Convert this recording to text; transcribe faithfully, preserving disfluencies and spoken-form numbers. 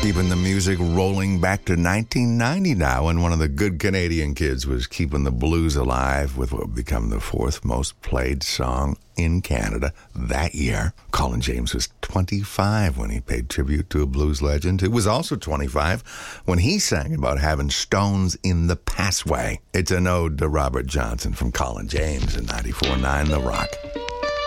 Keeping the music rolling back to nineteen ninety now, and one of the good Canadian kids was keeping the blues alive with what would become the fourth most played song in Canada that year. Colin James was twenty-five when he paid tribute to a blues legend. It was also twenty-five when he sang about having stones in the passway. It's an ode to Robert Johnson from Colin James in ninety-four point nine The Rock.